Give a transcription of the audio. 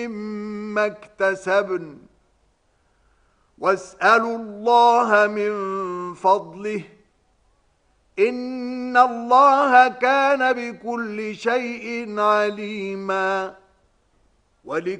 مما اكتسبن واسألوا الله من فضله إن الله كان بكل شيء عليما.